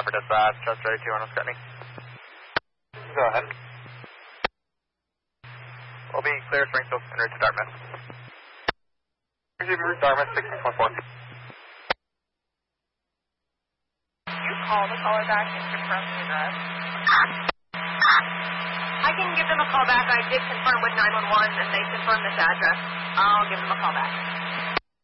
for dispatch, Chester 81 on Scotty. Go ahead. We'll be clear Springfield en route to Dartmouth. Receiving route Dartmouth 6614. You call the caller back and confirm the address? I can give them a call back. I did confirm with 911 and they confirmed this address. I'll give them a call back.